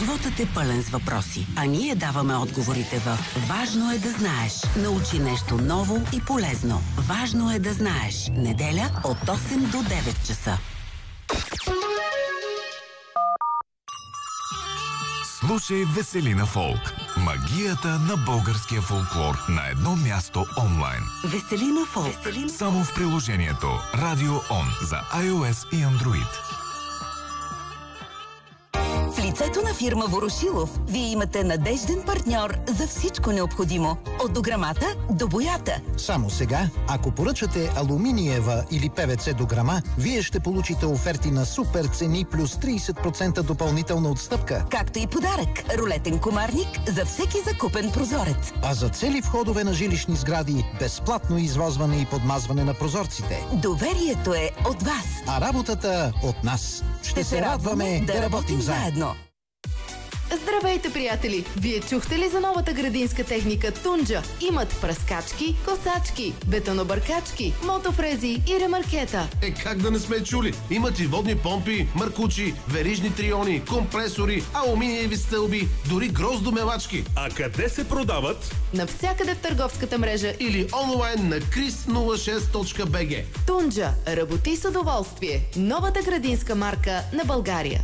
Животът е пълен с въпроси, а ние даваме отговорите в Важно е да знаеш. Научи нещо ново и полезно. Важно е да знаеш. Неделя от 8 до 9 часа. Слушай Веселина Фолк. Магията на българския фолклор на едно място онлайн. Веселина Фолк. Само в приложението Radio On за iOS и Android. В лицето на фирма Ворошилов вие имате надежден партньор за всичко необходимо. От дограмата до боята. Само сега, ако поръчате алуминиева или ПВЦ дограма, вие ще получите оферти на супер цени плюс 30% допълнителна отстъпка. Както и подарък – рулетен комарник за всеки закупен прозорец. А за цели входове на жилищни сгради, безплатно извозване и подмазване на прозорците. Доверието е от вас. А работата от нас. Ще се радваме да работим заедно. Здравейте, приятели! Вие чухте ли за новата градинска техника Тунджа? Имат пръскачки, косачки, бетонобъркачки, мотофрези и ремаркета. Как да не сме чули? Имат и водни помпи, маркучи, верижни триони, компресори, алуминиеви стълби, дори гроздомелачки. А къде се продават? Навсякъде в търговската мрежа или онлайн на chris06.bg. Тунджа. Работи с удоволствие. Новата градинска марка на България.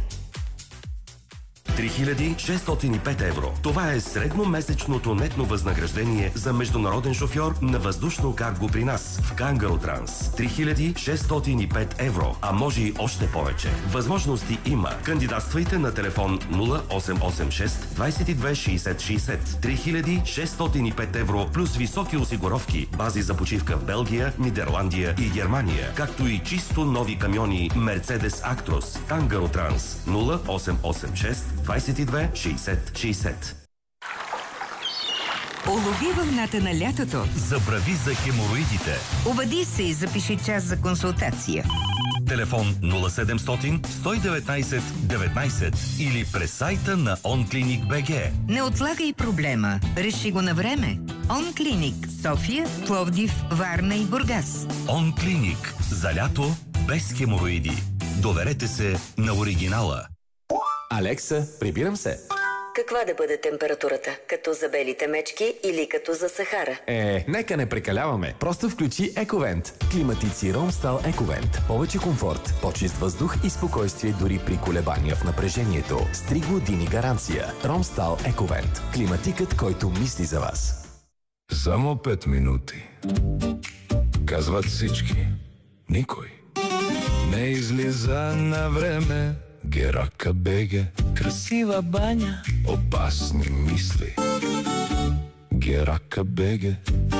3605 евро. Това е средномесечното нетно възнаграждение за международен шофьор на въздушно карго при нас в Кангаротранс. 3605 евро, а може и още повече. Възможности има. Кандидатствайте на телефон 0886 22 60 60. 3605 евро плюс високи осигуровки, бази за почивка в Белгия, Нидерландия и Германия, както и чисто нови камиони Mercedes Actros. Кангаротранс 0886 22 60 60. Улови вълната на лятото. Забрави за хемороидите. Обади се и запиши час за консултация. Телефон 0700 119 19 или през сайта на OnClinic BG. Не отлагай проблема. Реши го на време. OnClinic София, Пловдив, Варна и Бургас. OnClinic. За лято без хемороиди. Доверете се на оригинала. Алекса, прибирам се. Каква да бъде температурата? Като за белите мечки или като за Сахара? Нека не прекаляваме. Просто включи Ековент. Климатици Ромстал Ековент. Повече комфорт, по-чист въздух и спокойствие дори при колебания в напрежението. С 3 години гаранция. Ромстал Ековент. Климатикът, който мисли за вас. Само 5 минути. Казват всички. Никой не излиза на време. Герака беге. Красива баня. Опасни мисли. Герака беге.